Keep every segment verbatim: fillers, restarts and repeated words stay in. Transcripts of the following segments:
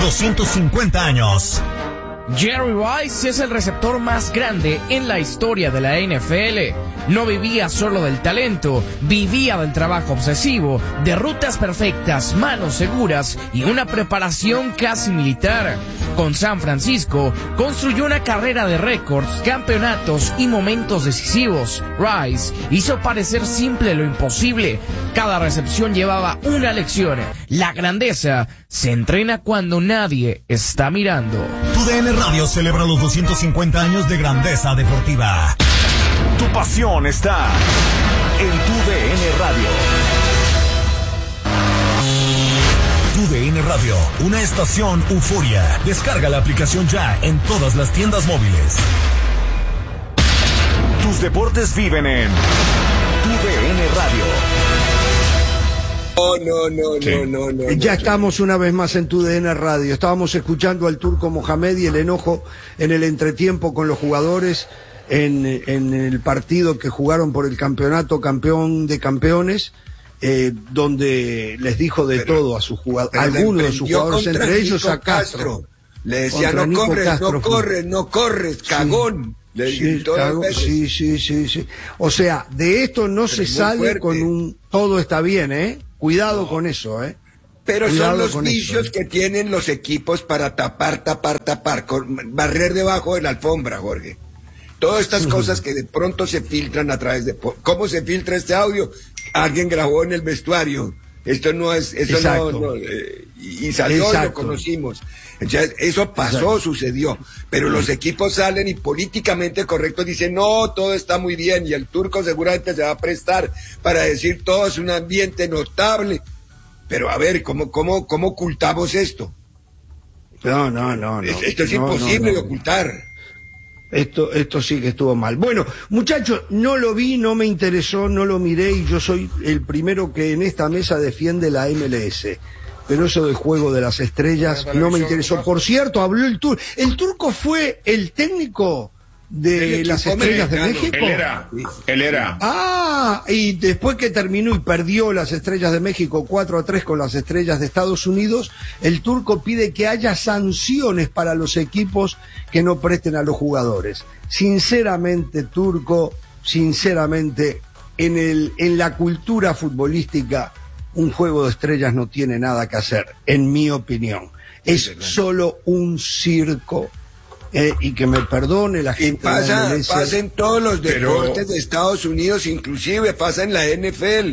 doscientos cincuenta años. Jerry Rice es el receptor más grande en la historia de la N F L. No vivía solo del talento, vivía del trabajo obsesivo, de rutas perfectas, manos seguras y una preparación casi militar. Con San Francisco, construyó una carrera de récords, campeonatos y momentos decisivos. Rice hizo parecer simple lo imposible. Cada recepción llevaba una lección. La grandeza se entrena cuando nadie está mirando. Tu D N Radio celebra los doscientos cincuenta años de grandeza deportiva. Tu pasión está en Tu D N Radio. Tu D N Radio, una estación euforia. Descarga la aplicación ya en todas las tiendas móviles. Tus deportes viven en Tu D N Radio. No, no, no, sí. no, no, no. Ya no, estamos una vez más en Tu D N Radio. Estábamos escuchando al Turco Mohamed y el enojo en el entretiempo con los jugadores en, en el partido que jugaron por el campeonato campeón de campeones, eh, donde les dijo de pero, todo a sus jugadores, algunos de sus jugadores, entre ellos a Castro. Castro. Le decía, no Nico corres, Castro no corres, no corres, cagón. Sí, sí, cago, sí, sí, sí, sí. O sea, de esto no pero se sale fuerte. Con un todo está bien, ¿eh? Cuidado no. con eso, ¿eh? Pero Cuidado son los vicios eso, ¿eh? que tienen los equipos para tapar, tapar, tapar, con, barrer debajo de la alfombra, Jorge. Todas estas uh-huh. cosas que de pronto se filtran a través de... ¿Cómo se filtra este audio? Alguien grabó en el vestuario. Esto no es... Eso Exacto. no... no eh, y salió, Exacto. lo conocimos. Entonces, eso pasó, Exacto. sucedió. Pero uh-huh. los equipos salen y políticamente correctos dicen, no, todo está muy bien. Y el Turco seguramente se va a prestar para decir, todo es un ambiente notable. Pero a ver, ¿cómo, cómo, cómo ocultamos esto? No, no, no. no esto es no, imposible no, no. de ocultar. Esto, esto sí que estuvo mal. Bueno, muchachos, no lo vi, no me interesó, no lo miré y yo soy el primero que en esta mesa defiende la M L S. Pero eso del juego de las estrellas no me interesó. Por cierto, habló el Turco. El Turco fue el técnico de las estrellas de México. Él era, él era. Ah, y después que terminó y perdió las estrellas de México cuatro a tres con las estrellas de Estados Unidos, el Turco pide que haya sanciones para los equipos que no presten a los jugadores. Sinceramente, Turco, sinceramente, en el, en la cultura futbolística, un juego de estrellas no tiene nada que hacer, en mi opinión. Es solo un circo. Eh, y que me perdone la gente. Y pasa, pasa en todos los deportes pero... de Estados Unidos, inclusive pasa en la N F L.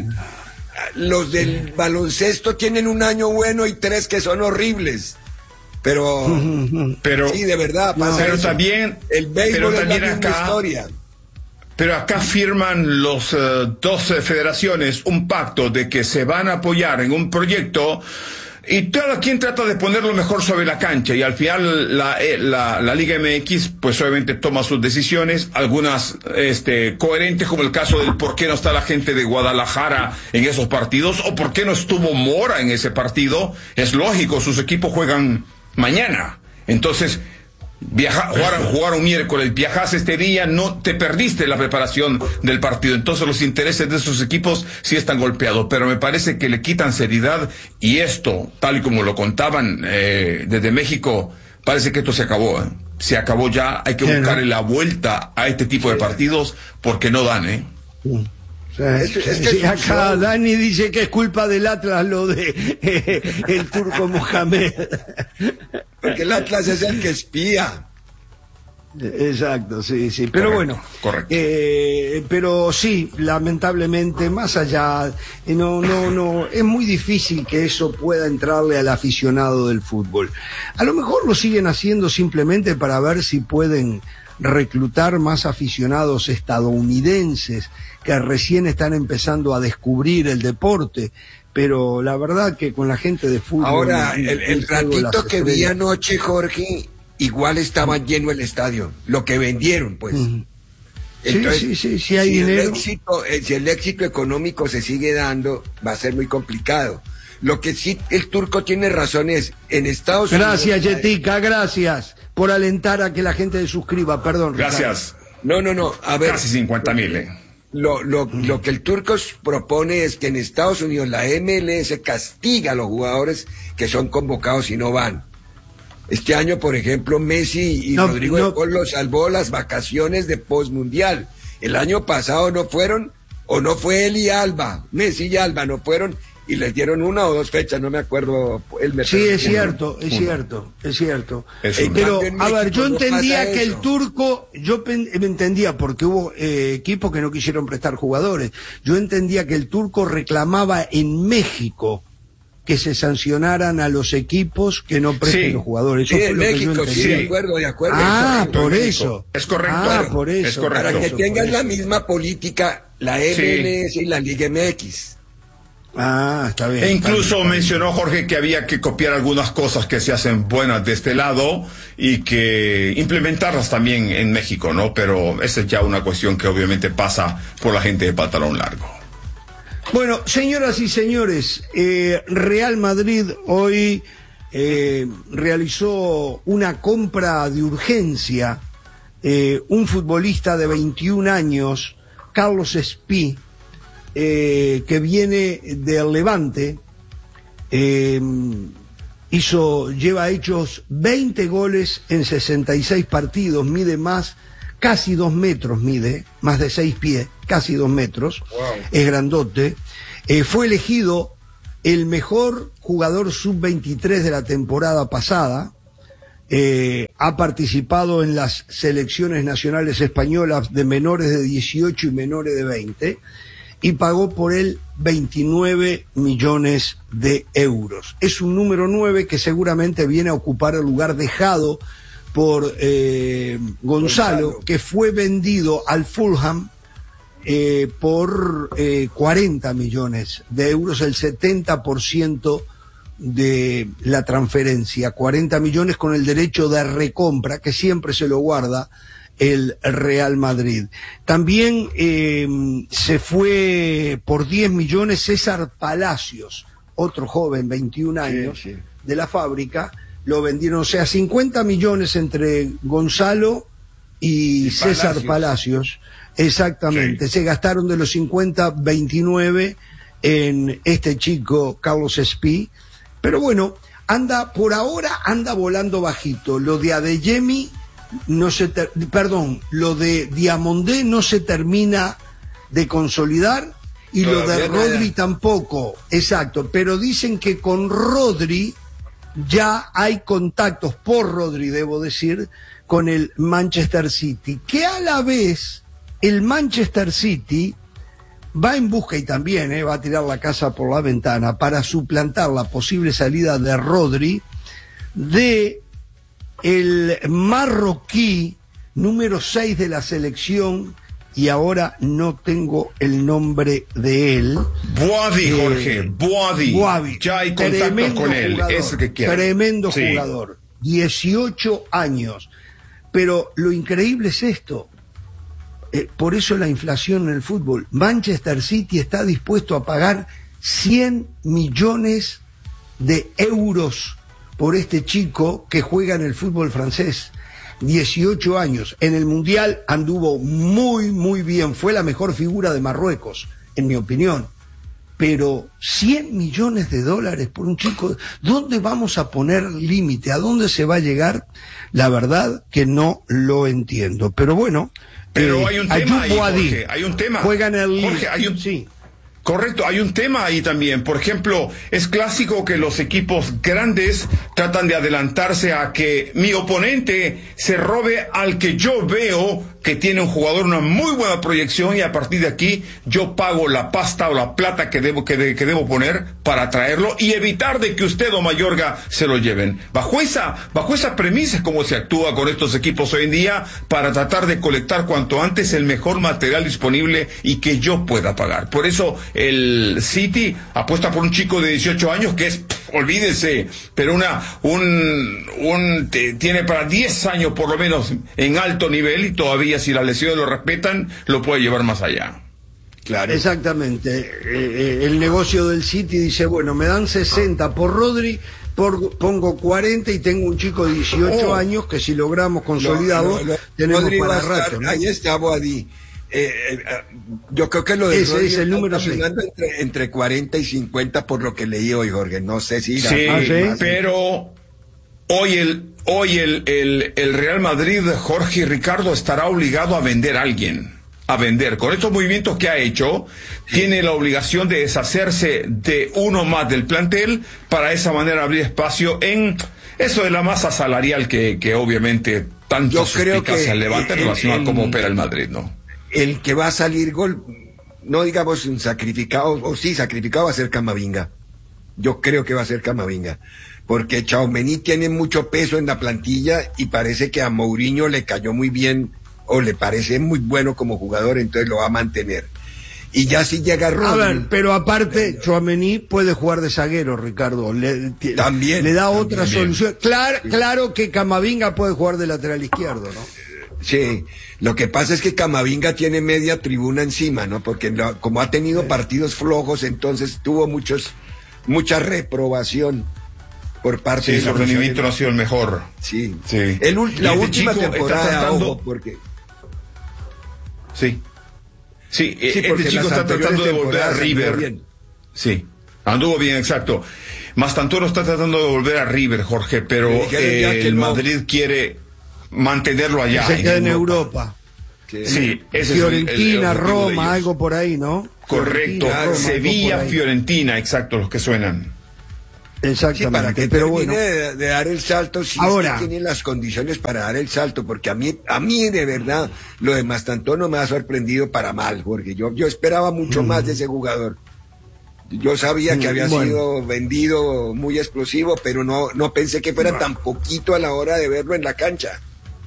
Los del baloncesto tienen un año bueno y tres que son horribles. Pero, pero sí, de verdad, pasa pero eso. También, el béisbol pero también es la misma acá, historia. Pero acá firman los uh, dos uh, federaciones un pacto de que se van a apoyar en un proyecto. Y cada quien trata de poner lo mejor sobre la cancha y al final la, la, la Liga M X pues obviamente toma sus decisiones, algunas este, coherentes como el caso del por qué no está la gente de Guadalajara en esos partidos o por qué no estuvo Mora en ese partido. Es lógico, sus equipos juegan mañana. Entonces, viaja, jugaron, jugaron miércoles, viajas este día, no te perdiste la preparación del partido. Entonces los intereses de esos equipos sí están golpeados, pero me parece que le quitan seriedad y esto, tal y como lo contaban eh, desde México, parece que esto se acabó, ¿eh? Se acabó ya, hay que buscarle la vuelta a este tipo de partidos porque no dan, ¿eh? Sí. Es, es que sí, acá Dani dice que es culpa del Atlas lo de eh, el Turco Mohamed. Porque el Atlas es el que espía. Exacto, sí, sí. Pero correcto, bueno, correcto. Eh, pero sí, lamentablemente, más allá, no, no, no, es muy difícil que eso pueda entrarle al aficionado del fútbol. A lo mejor lo siguen haciendo simplemente para ver si pueden reclutar más aficionados estadounidenses que recién están empezando a descubrir el deporte, pero la verdad que con la gente de fútbol... Ahora, el, el, el ratito que vi anoche, Jorge, igual estaba lleno el estadio, lo que vendieron, pues. Uh-huh. Entonces, sí, sí, sí, sí hay si dinero. El éxito, si el éxito económico se sigue dando, va a ser muy complicado. Lo que sí el Turco tiene razón es, en Estados gracias, Unidos... Gracias, Yetica, gracias por alentar a que la gente se suscriba, perdón. Gracias. Ricardo. No, no, no, a ver... Casi cincuenta mil, eh. Lo, lo, mm. lo que el Turco propone es que en Estados Unidos la M L S castiga a los jugadores que son convocados y no van. Este año, por ejemplo, Messi y No, Rodrigo no. de Paul lo salvó las vacaciones de postmundial. El año pasado no fueron, o no fue él y Alba, Messi y Alba no fueron, y les dieron una o dos fechas, no me acuerdo. Él me Sí, parece es que cierto, uno. es cierto, es cierto. Es En un- Pero, cambio, en a ver, México yo no entendía pasa que el eso. turco, yo pen- me entendía porque hubo eh, equipos que no quisieron prestar jugadores. Yo entendía que el turco reclamaba en México que se sancionaran a los equipos que no presten Sí. los jugadores. Eso Sí, fue en lo que yo México, sí, entendí. de acuerdo, de acuerdo. Ah, correcto. por México. eso. Es correcto. Ah, Claro, por eso. es correcto. Para que por tengan eso. la misma política, la Sí. M L S y la Liga M X. Ah, está bien. E está incluso bien, está bien. mencionó Jorge que había que copiar algunas cosas que se hacen buenas de este lado y que implementarlas también en México, ¿no? Pero esa es ya una cuestión que obviamente pasa por la gente de pantalón largo. Bueno, señoras y señores, eh, Real Madrid hoy eh, realizó una compra de urgencia. Eh, un futbolista de veintiún años, Carlos Espí, eh, que viene del Levante, eh, hizo, lleva hechos veinte goles en sesenta y seis partidos, mide más, casi dos metros mide, más de seis pies, casi dos metros, es grandote. Eh, fue elegido el mejor jugador sub veintitrés de la temporada pasada. Eh, ha participado en las selecciones nacionales españolas de menores de dieciocho y menores de veinte, y pagó por él veintinueve millones de euros. Es un número nueve que seguramente viene a ocupar el lugar dejado por eh, Gonzalo, Gonzalo. que fue vendido al Fulham eh, por eh, cuarenta millones de euros, el setenta por ciento de la transferencia, cuarenta millones con el derecho de recompra, que siempre se lo guarda el Real Madrid. También eh, se fue por diez millones César Palacios, otro joven, veintiún años, Sí, sí. de la fábrica, lo vendieron, o sea, cincuenta millones entre Gonzalo y, Y César Palacios. Palacios, exactamente, Sí. se gastaron de los cincuenta, veintinueve en este chico Carlos Espí, pero bueno, anda, por ahora anda volando bajito. Lo de Adeyemi no se ter- perdón, lo de Diamondé no se termina de consolidar, y lo Todavía de nada. Rodri tampoco, exacto, pero dicen que con Rodri ya hay contactos, por Rodri debo decir, con el Manchester City, que a la vez el Manchester City va en busca, y también eh, va a tirar la casa por la ventana para suplantar la posible salida de Rodri, de el marroquí número seis de la selección, y ahora no tengo el nombre de él. Boadi, Eh, Jorge, Boadi. Boadi, Ya hay contactos tremendo con él, jugador, es el que quiere. Tremendo Sí. jugador, dieciocho años. Pero lo increíble es esto, eh, por eso la inflación en el fútbol. Manchester City está dispuesto a pagar cien millones de euros por este chico que juega en el fútbol francés. dieciocho años. En el Mundial anduvo muy, muy bien. Fue la mejor figura de Marruecos, en mi opinión. Pero cien millones de dólares por un chico, ¿dónde vamos a poner límite? ¿A dónde se va a llegar? La verdad que no lo entiendo. Pero bueno, Pero eh, hay un tema ahí, Ayoub Boadi Jorge, hay un tema. juega en el Jorge, hay un- sí. Correcto, hay un tema ahí también. Por ejemplo, es clásico que los equipos grandes tratan de adelantarse a que mi oponente se robe al que yo veo que tiene un jugador una muy buena proyección, y a partir de aquí yo pago la pasta o la plata que debo que, de- que debo poner para traerlo y evitar de que usted o Mayorga se lo lleven. Bajo esa bajo esa premisa es como se actúa con estos equipos hoy en día, para tratar de colectar cuanto antes el mejor material disponible y que yo pueda pagar. Por eso el City apuesta por un chico de dieciocho años que es, pff, olvídese, pero una un un te- tiene para diez años por lo menos en alto nivel, y todavía si las lesiones lo respetan lo puede llevar más allá. Claro. Exactamente. Eh, eh, el negocio del City dice, bueno, me dan sesenta por Rodri, por, pongo cuarenta y tengo un chico de dieciocho Oh. años que si logramos consolidarlo, No, no, no, tenemos Rodri va para a estar- rato, ¿no? Ahí está Boadi. Eh, eh, eh, yo creo que lo de Ese Rodri es el está número seis. caminando entre, entre cuarenta y cincuenta por lo que leí hoy, Jorge. No sé si irá Sí, Ah, ¿sí? más. pero hoy el hoy el, el, el Real Madrid, Jorge y Ricardo, estará obligado a vender a alguien. A vender. Con estos movimientos que ha hecho, tiene la obligación de deshacerse de uno más del plantel para de esa manera abrir espacio en eso de la masa salarial que, que obviamente tanto suspicacia levanta en relación a cómo opera el Madrid, ¿no? El que va a salir gol, no digamos un sacrificado, o sí, sacrificado va a ser Camavinga. Yo creo que va a ser Camavinga. Porque Tchouaméni tiene mucho peso en la plantilla y parece que a Mourinho le cayó muy bien o le parece muy bueno como jugador, entonces lo va a mantener. Y ya si llega Rodri... A ver, pero aparte, Tchouaméni puede jugar de zaguero, Ricardo. Le, también. Le da otra también. solución. Claro, sí. Claro que Camavinga puede jugar de lateral izquierdo, ¿no? Sí, lo que pasa es que Camavinga tiene media tribuna encima, ¿no? Porque lo, como ha tenido sí. partidos flojos, entonces tuvo muchos mucha reprobación por parte sí, de su rendimiento no ha sido el mejor. Sí, sí. El, la este última temporada, tratando... ojo, porque... Sí. Sí, sí este chico está tratando de volver a River. Sí, anduvo bien, exacto. Mastantoro está tratando de volver a River, Jorge, pero eh, el no... Madrid quiere mantenerlo allá. Que se queda en Europa. Europa. Sí, ese Fiorentina, es el, el Roma, algo por ahí, ¿no? Correcto, Roma, Sevilla, Fiorentina, exacto, los que suenan. Exactamente. Sí, para que pero termine bueno. de, de dar el salto, si ahora es que tiene las condiciones para dar el salto, porque a mí, a mí de verdad, lo de Mastantuono me ha sorprendido para mal, porque yo, yo esperaba mucho mm. más de ese jugador. Yo sabía que había bueno. sido vendido muy explosivo, pero no, no pensé que fuera no. tan poquito a la hora de verlo en la cancha.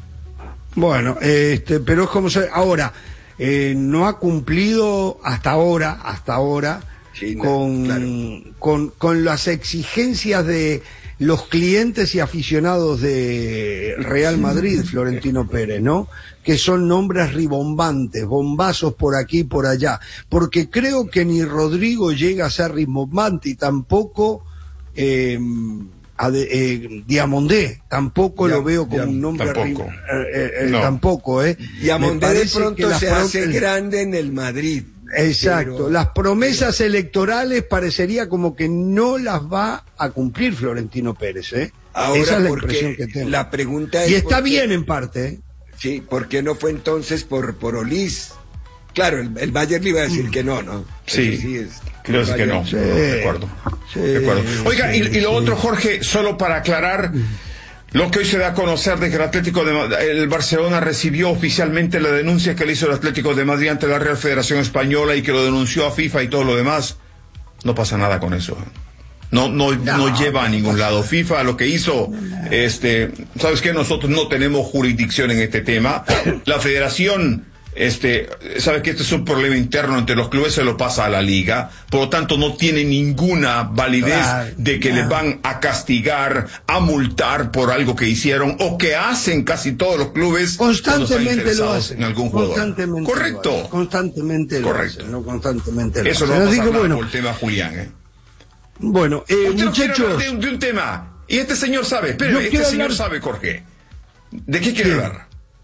Bueno, este, pero es como se, ahora, eh, no ha cumplido hasta ahora, hasta ahora, Sí, no, con, claro. con, con las exigencias de los clientes y aficionados de Real Madrid, Florentino Pérez, ¿no? Que son nombres ribombantes, bombazos por aquí y por allá, porque creo que ni Rodrigo llega a ser ribombante y tampoco eh, a de, eh, Diamondé, tampoco ya, lo veo como ya, un nombre tampoco, eh, eh, no. tampoco, ¿eh? Diamondé de pronto se hace el... grande en el Madrid. Exacto, pero, las promesas pero, electorales parecería como que no las va a cumplir Florentino Pérez, ¿eh? Ahora, esa es la impresión que tengo. La pregunta es y está qué, bien en parte, ¿eh? Sí, ¿por qué no fue entonces por por Olís? Claro, el, el Bayern le iba a decir mm. que no, ¿no? Sí, sí es, creo que no, sí, de acuerdo. Sí, de acuerdo. Oiga, sí, y, y lo sí. otro, Jorge, solo para aclarar... Lo que hoy se da a conocer de que el Atlético de el Barcelona recibió oficialmente la denuncia que le hizo el Atlético de Madrid ante la Real Federación Española y que lo denunció a FIFA y todo lo demás, no pasa nada con eso. No, no, no, no lleva a ningún lado. FIFA lo que hizo, este, ¿sabes qué? Nosotros no tenemos jurisdicción en este tema. La Federación, este, sabe que este es un problema interno entre los clubes, se lo pasa a la liga, por lo tanto no tiene ninguna validez claro, de que claro. les van a castigar, a multar por algo que hicieron o que hacen casi todos los clubes constantemente lo hacen en algún jugador. Constantemente correcto lo hacen, constantemente correcto lo hacen, no constantemente lo eso hacen. no va a pasar digo, nada bueno, por el tema Julián, ¿eh? Bueno, eh, muchachos, de, de un tema y este señor sabe, espérame, este señor hablar... sabe, Jorge, ¿de qué quiere sí. hablar?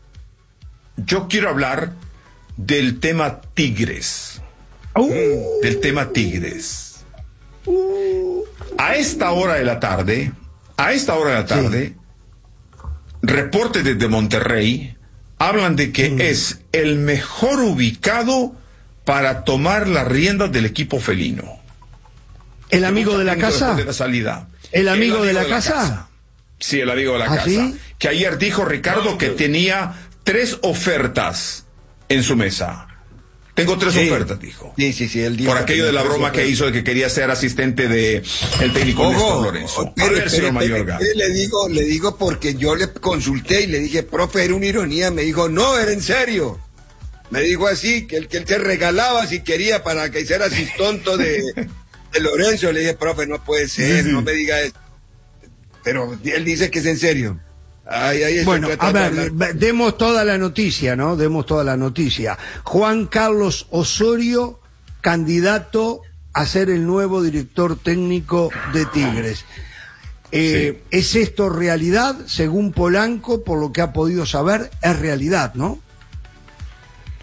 Yo quiero hablar del tema Tigres. Uh. Del tema Tigres. Uh. A esta hora de la tarde, a esta hora de la tarde, sí. reportes desde Monterrey hablan de que mm. es el mejor ubicado para tomar las riendas del equipo felino. ¿El amigo de la casa? De la salida. ¿El amigo, el amigo de, la, de la casa? casa? Sí, el amigo de la ¿Ah, casa. ¿sí? Que ayer dijo Ricardo no, que no. tenía tres ofertas en su mesa. Tengo tres sí. ofertas, dijo. Sí, sí, sí. Él dijo por aquello de la broma ofertas. que hizo de que quería ser asistente de el técnico Ojo, Néstor Lorenzo. Pero, a ver, señor Mayorga. Le digo, le digo porque yo le consulté y le dije, profe, era una ironía. Me dijo, no, era en serio. Me dijo así, que él, que él se regalaba si quería para que hiciera así tonto de, de Lorenzo. Le dije, profe, no puede ser, sí, sí. no me diga eso. Pero él dice que es en serio. Ay, ay, bueno, a ver, demos toda la noticia, ¿no? Demos toda la noticia. Juan Carlos Osorio, candidato a ser el nuevo director técnico de Tigres. Eh, sí. ¿Es esto realidad? Según Polanco, por lo que ha podido saber, es realidad, ¿no?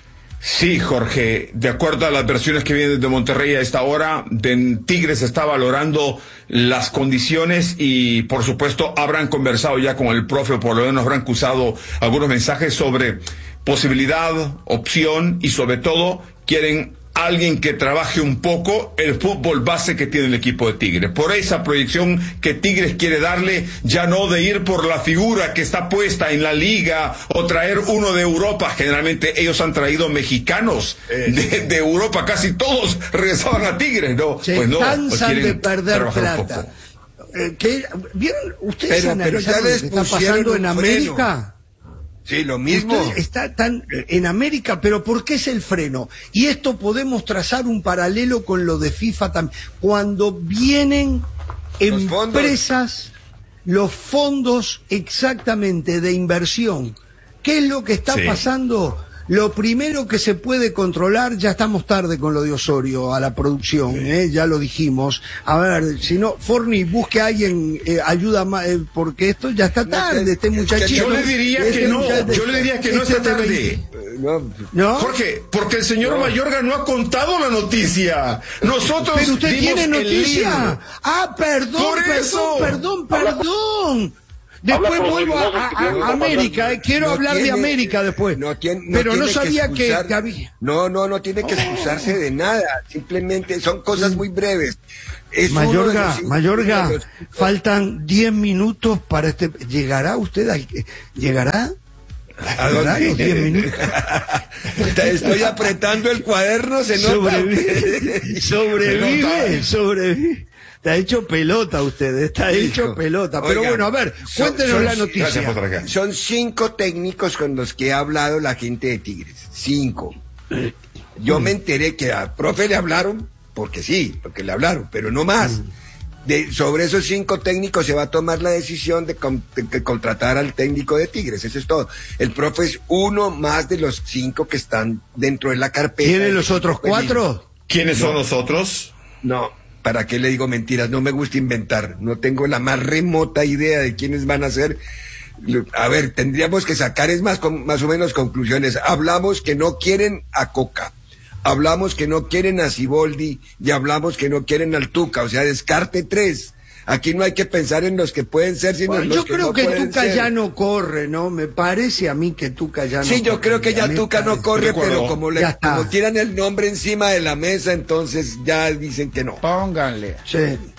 Sí, Jorge, de acuerdo a las versiones que vienen de Monterrey a esta hora, de Tigres está valorando las condiciones y, por supuesto, habrán conversado ya con el profe, o por lo menos habrán cruzado algunos mensajes sobre posibilidad, opción y, sobre todo, quieren alguien que trabaje un poco el fútbol base que tiene el equipo de Tigres. Por esa proyección que Tigres quiere darle, ya no de ir por la figura que está puesta en la liga o traer uno de Europa. Generalmente ellos han traído mexicanos de, de Europa, casi todos regresaban a Tigres, ¿no? Se pues no, cansan pues de perder plata. Eh, ¿qué? ¿Vieron ustedes Pero- pero ya analizaron lo les que está pusieron pasando en un América? Sí, lo mismo. Usted está tan en América, pero ¿por qué es el freno? Y esto podemos trazar un paralelo con lo de FIFA también. Cuando vienen Los fondos. empresas, los fondos exactamente de inversión, ¿qué es lo que está Sí. pasando? Lo primero que se puede controlar, ya estamos tarde con lo de Osorio, a la producción, ¿eh? Ya lo dijimos. A ver, si no, Forni, busque a alguien, eh, ayuda más, eh, porque esto ya está No, tarde, que- este que muchachito. Yo le diría este que no, muchacho- yo le diría que no este está de tarde. veinte, Eh, No, ¿no? Jorge, porque el señor Mayorga no ha contado la noticia. Nosotros Pero usted dimos tiene el noticia. lead. Ah, perdón, Por perdón, eso. perdón, perdón. Después Habla por vuelvo a, los a- que tienen a que América, eh, quiero no hablar de tiene- América después. No tiene, no pero no tiene sabía que, excusar- que había. No, no, no tiene que excusarse de nada. Simplemente son cosas muy breves. Es uno de Mayorga, los- Mayorga, de los- faltan diez minutos para este. ¿Llegará usted? al- ¿Llegará? ¿A ¿Llegará dónde? los diez minutos? Estoy apretando el cuaderno, se nota. Sobrevive, sobrevive, sobrevive. Está hecho pelota usted, está hecho Hijo. pelota. Pero Oigan, bueno, a ver, son- cuéntenos son- la Gracias por noticia. traer. Son cinco técnicos con los que ha hablado la gente de Tigres. Cinco. Yo me enteré que a profe le hablaron, porque sí, porque le hablaron, pero no más. De, sobre esos cinco técnicos se va a tomar la decisión de, con- de- de contratar al técnico de Tigres, eso es todo. El profe es uno más de los cinco que están dentro de la carpeta. ¿Tienen los otros cuatro? ¿Quiénes son nosotros? No, ¿para qué le digo mentiras? No me gusta inventar, no tengo la más remota idea de quiénes van a ser. A ver, tendríamos que sacar es más, con, más o menos conclusiones. Hablamos que no quieren a Coca, hablamos que no quieren a Siboldi y hablamos que no quieren al Tuca, o sea, descarte tres. Aquí no hay que pensar en los que pueden ser, sino Bueno, en los yo que creo no que pueden Tuca ser. ya no corre, ¿no? Me parece a mí que Tuca ya no Sí, yo corre. creo que ya A mí Tuca me no parece. corre, De acuerdo. pero como, le, Ya está. como tiran el nombre encima de la mesa, entonces ya dicen que no. Pónganle. Sí.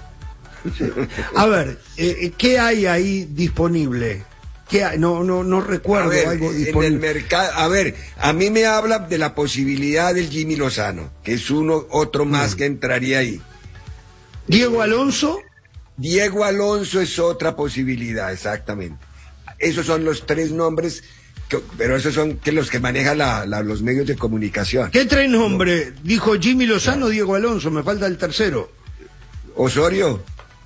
Sí. A ver, eh, ¿qué hay ahí disponible? ¿Qué hay? No, no, no A recuerdo ver, algo en el disponible. mercado, a ver, a mí me habla de la posibilidad del Jimmy Lozano, que es uno, otro más que entraría ahí. Diego Alonso, Diego Alonso es otra posibilidad, exactamente. Esos son los tres nombres, que- pero esos son que los que manejan la, la- los medios de comunicación. ¿qué tres nombres? Dijo Jimmy Lozano, Diego Alonso, me falta el tercero. Osorio,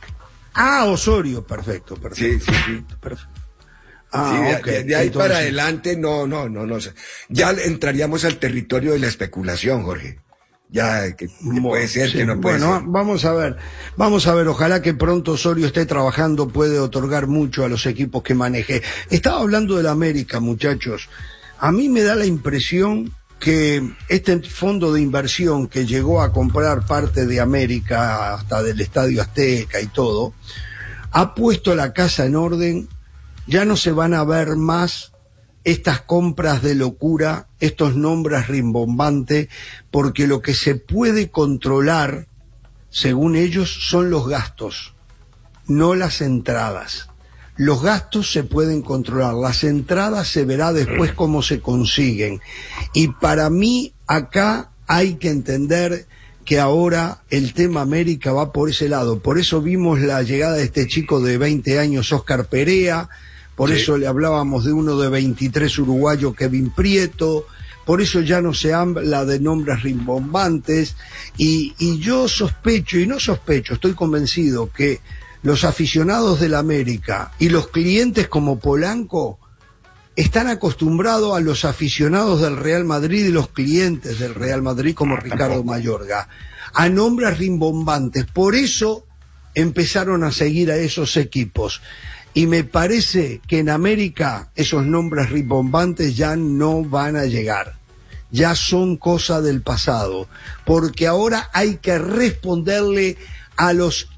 Ah, Osorio, perfecto, perfecto. sí, sí, sí. perfecto. Ah, Sí, de, ok, de- de ahí entonces- para adelante, no, no, no, no sé. Ya entraríamos al territorio de la especulación, Jorge. Ya, que, que puede ser, Sí, que no puede bueno, ser. vamos a ver, vamos a ver, ojalá que pronto Osorio esté trabajando, puede otorgar mucho a los equipos que maneje. Estaba hablando del América, muchachos. A mí me da la impresión que este fondo de inversión que llegó a comprar parte de América, hasta del Estadio Azteca y todo, ha puesto la casa en orden. Ya no se van a ver más estas compras de locura, estos nombres rimbombantes, porque lo que se puede controlar, según ellos, son los gastos, no las entradas. Los gastos se pueden controlar, las entradas se verá después cómo se consiguen. Y para mí, acá hay que entender que ahora el tema América va por ese lado. Por eso vimos la llegada de este chico de veinte años, Oscar Perea. Por Sí. eso le hablábamos de uno de veintitrés uruguayo, Kevin Prieto. Por eso ya no se habla de nombres rimbombantes. Y, y yo sospecho, y no sospecho, estoy convencido que los aficionados del América y los clientes como Polanco están acostumbrados a los aficionados del Real Madrid y los clientes del Real Madrid como Ricardo Mayorga, a nombres rimbombantes. Por eso empezaron a seguir a esos equipos. Y me parece que en América esos nombres rimbombantes ya no van a llegar. ya son cosa del pasado, porque ahora hay que responderle a los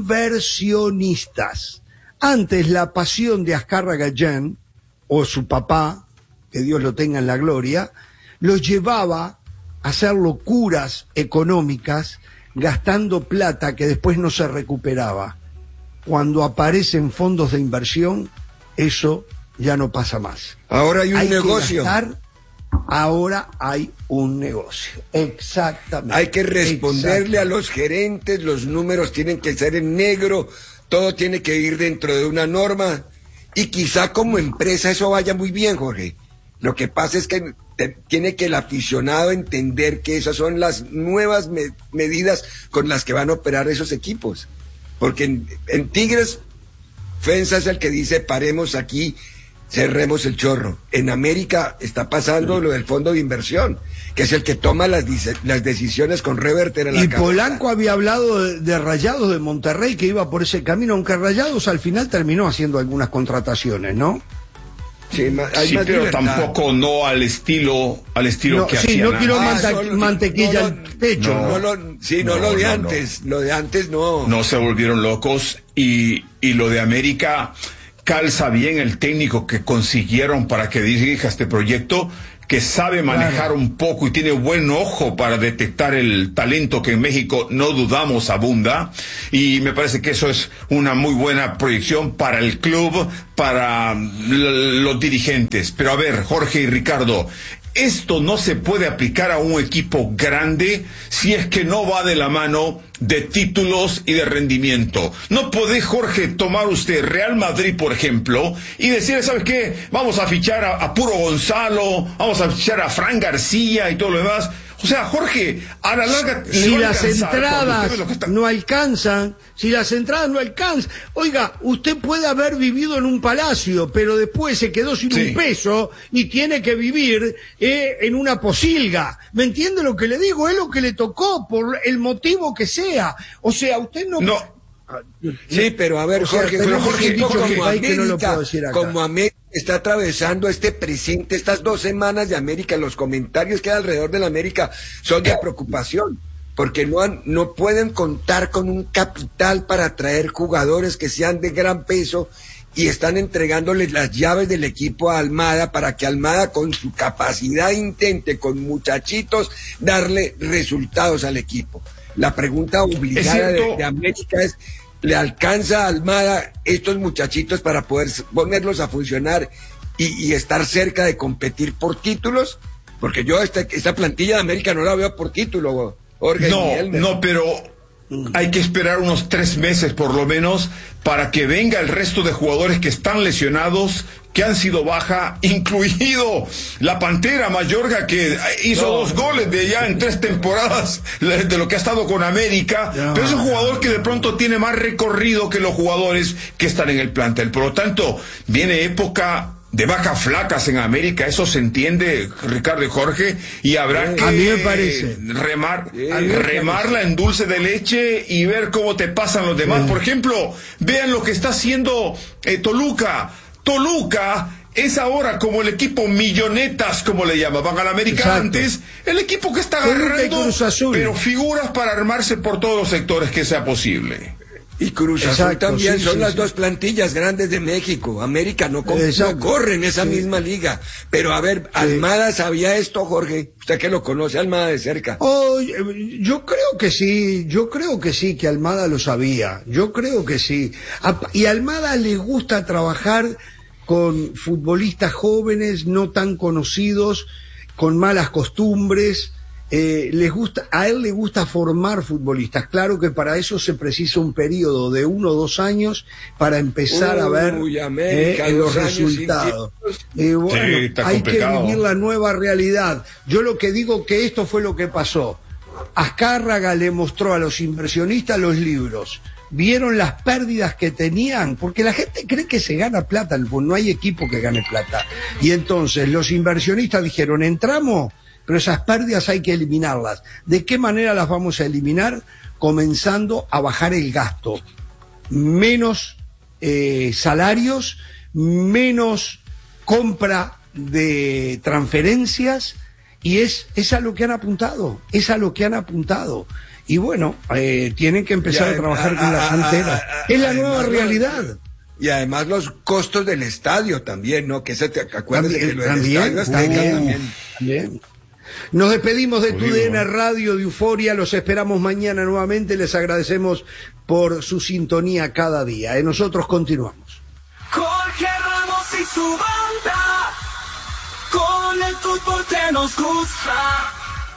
inversionistas. Antes la pasión de Azcárraga Gallén, o su papá, que Dios lo tenga en la gloria, los llevaba a hacer locuras económicas, gastando plata que después no se recuperaba. Cuando aparecen fondos de inversión, eso ya no pasa más. Ahora hay un hay negocio. Que gastar, ahora hay un negocio. Exactamente. Hay que responderle a los gerentes, los números tienen que ser en negro, todo tiene que ir dentro de una norma, y quizá como empresa eso vaya muy bien, Jorge. Lo que pasa es que te, tiene que el aficionado entender que esas son las nuevas me, medidas con las que van a operar esos equipos. Porque en, en Tigres, Fensa es el que dice paremos aquí, cerremos el chorro. En América está pasando lo del fondo de inversión, que es el que toma las, las decisiones con Reverter a la Y cabeza. Polanco había hablado de, de Rayados de Monterrey, que iba por ese camino, aunque Rayados al final terminó haciendo algunas contrataciones, ¿no? Sí, hay sí más pero libertad. tampoco no al estilo al estilo No, que sí, hacían no quiero antes. manta- Ah, solo- mantequilla no, al pecho. No, ¿no? lo, sí, no, No, lo de no, antes, lo de antes no. No se volvieron locos y, y lo de América calza bien el técnico que consiguieron para que dirija este proyecto, que sabe manejar Claro. un poco y tiene buen ojo para detectar el talento que en México no dudamos abunda, y me parece que eso es una muy buena proyección para el club, para l- los dirigentes. Pero a ver, Jorge y Ricardo, esto no se puede aplicar a un equipo grande si es que no va de la mano de títulos y de rendimiento. No puede, Jorge, tomar usted Real Madrid, por ejemplo, y decirle, ¿sabes qué? Vamos a fichar a, a Puro Gonzalo, vamos a fichar a Fran García y todo lo demás. O sea, Jorge, a la larga... le Si va a las alcanzar cuando usted entradas ve lo que está- no alcanzan, si las entradas no alcanzan, oiga, usted puede haber vivido en un palacio, pero después se quedó sin Sí. un peso y tiene que vivir eh, en una posilga. ¿Me entiende lo que le digo? Es lo que le tocó, por el motivo que sea. O sea, usted no... No. Sí, pero a ver, O sea, Jorge, tenemos pero Jorge, un dicho como en mi país que no lo América, puedo decir acá. como América está atravesando este presente, estas dos semanas de América, los comentarios que hay alrededor de la América son de preocupación, porque no han, no pueden contar con un capital para traer jugadores que sean de gran peso, y están entregándoles las llaves del equipo a Almada para que Almada con su capacidad intente con muchachitos darle resultados al equipo. La pregunta obligada de, de América es, ¿le alcanza a Almada estos muchachitos para poder ponerlos a funcionar y, y estar cerca de competir por títulos? Porque yo esta, esta plantilla de América no la veo por título, Jorge. No, no, pero hay que esperar unos tres meses por lo menos para que venga el resto de jugadores que están lesionados, que han sido baja, incluido la Pantera Mayorga, que hizo no, dos goles de ya en tres temporadas de lo que ha estado con América, no, pero es un jugador que de pronto tiene más recorrido que los jugadores que están en el plantel. Por lo tanto, viene época de vacas flacas en América, eso se entiende, Ricardo y Jorge, y habrá que a mí me parece. remar, Sí, remarla en dulce de leche y ver cómo te pasan los demás. Por ejemplo, vean lo que está haciendo eh, Toluca. Toluca es ahora como el equipo millonetas, como le llamaban al América. Exacto. Antes, el equipo que está agarrando, pero figuras para armarse por todos los sectores que sea posible. Y Cruz Azul Exacto, también sí, son sí, las sí. dos plantillas grandes de México. América no, no corre en esa sí. misma liga. Pero a ver, ¿Almada sabía esto, Jorge? Usted que lo conoce, Almada de cerca. Oh, yo creo que sí, yo creo que sí, que Almada lo sabía. Yo creo que sí. Y a Almada le gusta trabajar con futbolistas jóvenes, no tan conocidos, con malas costumbres. Eh, les gusta, a él le gusta formar futbolistas. Claro que para eso se precisa un periodo de uno o dos años para empezar Uy, a ver América, eh, los resultados. Eh, bueno, sí, hay complicado. que vivir la nueva realidad. Yo lo que digo que esto fue lo que pasó. Azcárraga le mostró a los inversionistas los libros. Vieron las pérdidas que tenían, porque la gente cree que se gana plata, no hay equipo que gane plata. Y entonces los inversionistas dijeron, entramos, pero esas pérdidas hay que eliminarlas. ¿De qué manera las vamos a eliminar? Comenzando a bajar el gasto. Menos eh, salarios, menos compra de transferencias Y es, es a lo que han apuntado, es a lo que han apuntado. Y bueno, eh, tienen que empezar ya, a trabajar a, con la cantera. A, a, a, es la nueva realidad. Y además los costos del estadio también, ¿no? Que se te acuerdas también, que lo del estadio está también, también. también. Nos despedimos de Tu D N Radio de Euforia, los esperamos mañana nuevamente, les agradecemos por su sintonía cada día. Y nosotros continuamos. Jorge Ramos y su banda, con el fútbol que nos gusta.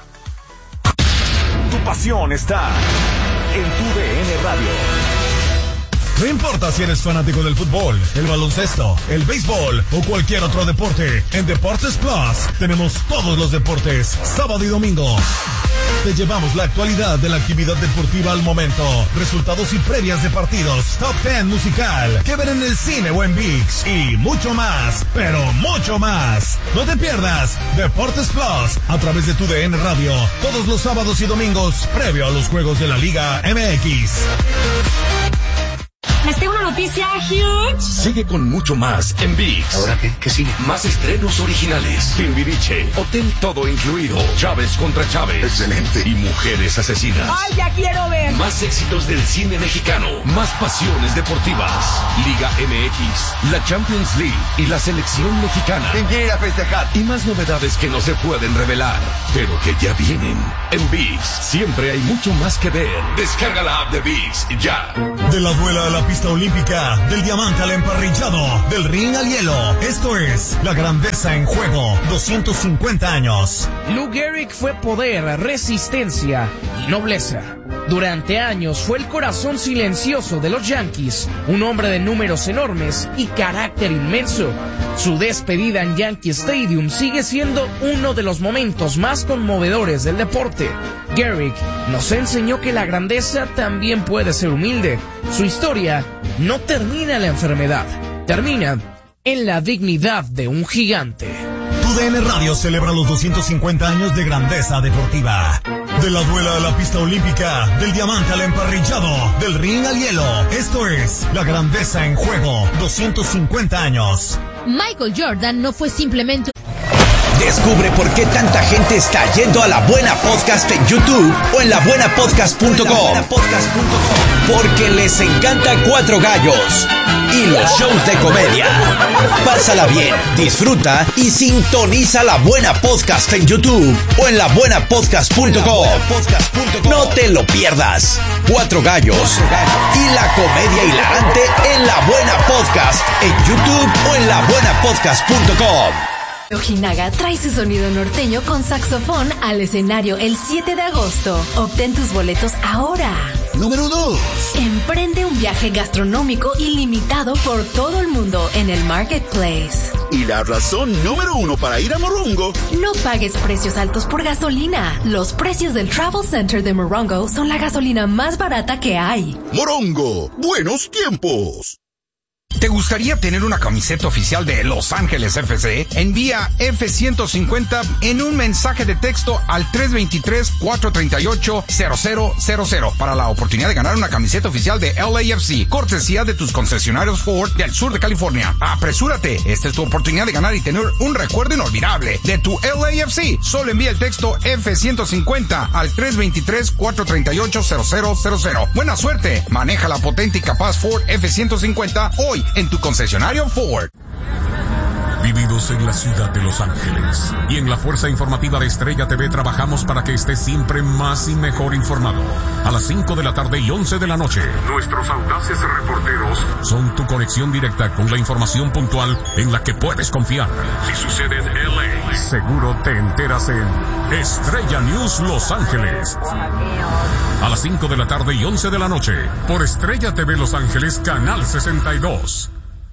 Tu pasión está en Tu D N Radio. No importa si eres fanático del fútbol, el baloncesto, el béisbol o cualquier otro deporte, en Deportes Plus tenemos todos los deportes, sábado y domingo. Te llevamos la actualidad de la actividad deportiva al momento, resultados y previas de partidos, top ten musical, que ver en el cine o en ViX y mucho más, pero mucho más. No te pierdas Deportes Plus a través de Tu D N Radio, todos los sábados y domingos, previo a los juegos de la Liga M X. Les tengo una noticia huge. Sigue con mucho más en ViX. ¿Ahora qué? ¿Qué sigue? Más estrenos originales. Timbiriche, Hotel Todo Incluido, Chávez contra Chávez. Excelente. Y Mujeres Asesinas. ¡Ay, ya quiero ver! Más éxitos del cine mexicano. Más pasiones deportivas. Liga M X, la Champions League y la selección mexicana. ¿Quién quiere ir a festejar? Y más novedades que no se pueden revelar, pero que ya vienen. En ViX siempre hay mucho más que ver. Descarga la app de ViX ya. De la duela a la pista olímpica, del diamante al emparrillado, del ring al hielo. Esto es la grandeza en juego. doscientos cincuenta años. Lou Gehrig fue poder, resistencia y nobleza. Durante años fue el corazón silencioso de los Yankees, un hombre de números enormes y carácter inmenso. Su despedida en Yankee Stadium sigue siendo uno de los momentos más conmovedores del deporte. Gehrig nos enseñó que la grandeza también puede ser humilde. Su historia no termina en la enfermedad, termina en la dignidad de un gigante. Tu D N Radio celebra los doscientos cincuenta años de grandeza deportiva. De la duela a la pista olímpica, del diamante al emparrillado, del ring al hielo. Esto es la grandeza en juego. doscientos cincuenta años. Michael Jordan no fue simplemente... Descubre por qué tanta gente está yendo a La Buena Podcast en YouTube o en la buena podcast punto com. Porque les encanta Cuatro Gallos y los shows de comedia. Pásala bien, disfruta y sintoniza La Buena Podcast en YouTube o en la buena podcast punto com. No te lo pierdas. Cuatro Gallos y la comedia hilarante en La Buena Podcast en YouTube o en la buena podcast punto com. Ojinaga trae su sonido norteño con saxofón al escenario el siete de agosto. Obtén tus boletos ahora. Número dos. Emprende un viaje gastronómico ilimitado por todo el mundo en el Marketplace. Y la razón número uno para ir a Morongo. No pagues precios altos por gasolina. Los precios del Travel Center de Morongo son la gasolina más barata que hay. Morongo, buenos tiempos. ¿Te gustaría tener una camiseta oficial de Los Ángeles F C? Envía F ciento cincuenta en un mensaje de texto al tres dos tres, cuatro tres ocho, cero cero cero cero para la oportunidad de ganar una camiseta oficial de L A F C, cortesía de tus concesionarios Ford del sur de California. ¡Apresúrate! Esta es tu oportunidad de ganar y tener un recuerdo inolvidable de tu L A F C. Solo envía el texto F ciento cincuenta al tres dos tres, cuatro tres ocho, cero cero cero cero. ¡Buena suerte! Maneja la potente y capaz Ford F ciento cincuenta hoy en tu concesionario Ford. Vividos en la ciudad de Los Ángeles y en la fuerza informativa de Estrella T V trabajamos para que estés siempre más y mejor informado. A las cinco de la tarde y once de la noche, nuestros audaces reporteros son tu conexión directa con la información puntual en la que puedes confiar. Si sucede en L A, seguro te enteras en Estrella News Los Ángeles. A las cinco de la tarde y once de la noche, por Estrella T V Los Ángeles, Canal sesenta y dos.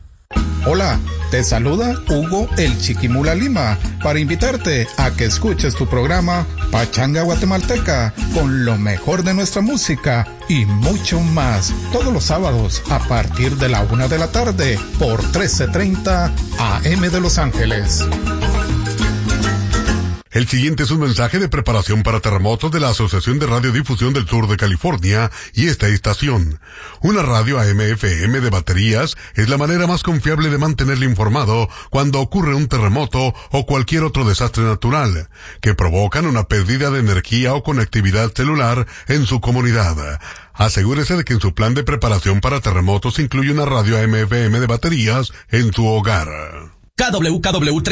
Hola, te saluda Hugo el Chiquimula Lima para invitarte a que escuches tu programa Pachanga Guatemalteca con lo mejor de nuestra música y mucho más todos los sábados a partir de la una de la tarde por trece treinta A M de Los Ángeles. El siguiente es un mensaje de preparación para terremotos de la Asociación de Radiodifusión del Sur de California y esta estación. Una radio A M F M de baterías es la manera más confiable de mantenerle informado cuando ocurre un terremoto o cualquier otro desastre natural, que provocan una pérdida de energía o conectividad celular en su comunidad. Asegúrese de que en su plan de preparación para terremotos incluye una radio A M F M de baterías en su hogar. K W K W